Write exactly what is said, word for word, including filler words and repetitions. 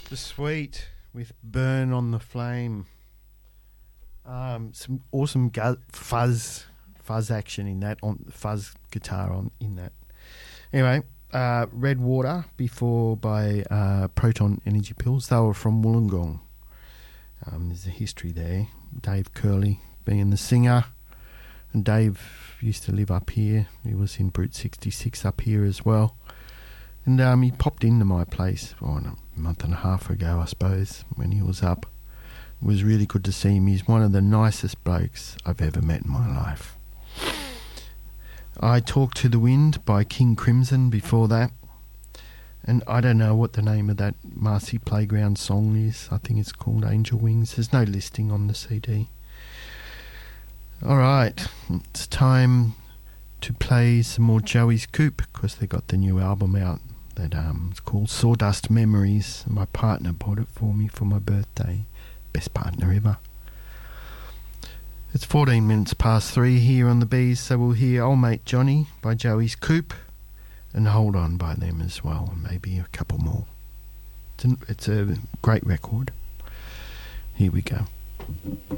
The Sweet with Burn on the Flame. Um, some awesome gu- fuzz fuzz action in that, on fuzz guitar on in that. Anyway, uh, Red Water before by uh, Proton Energy Pills. They were from Wollongong. Um, there's a history there. Dave Curley being the singer. And Dave used to live up here. He was in Brute sixty-six up here as well. And um, he popped into my place oh, a month and a half ago, I suppose, when he was up. It was really good to see him. He's one of the nicest blokes I've ever met in my life. I Talk to the Wind by King Crimson before that. And I don't know what the name of that Marcy Playground song is. I think it's called Angel Wings. There's no listing on the C D. All right, it's time to play some more Joey's Coupe because they got the new album out that um, it's called Sawdust Memories. My partner bought it for me for my birthday. Best partner ever. It's fourteen minutes past three here on the Bees, so we'll hear Old Mate Johnny by Joey's Coupe and Hold On by them as well, and maybe a couple more. It's, an, it's a great record. Here we go.